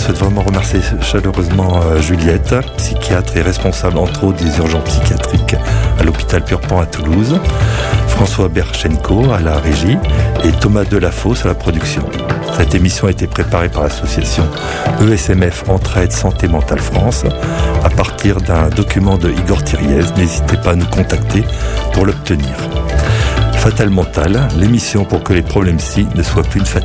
souhaite vraiment remercier chaleureusement Juliette, psychiatre et responsable entre autres des urgences psychiatriques à l'hôpital Purpan à Toulouse, François Berchenko à la régie et Thomas Delafosse à la production. Cette émission a été préparée par l'association ESMF Entraide Santé Mentale France à partir d'un document de Igor Thiriez. N'hésitez pas à nous contacter pour l'obtenir. Fatal Mental, l'émission pour que les problèmes psy ne soient plus une fatalité.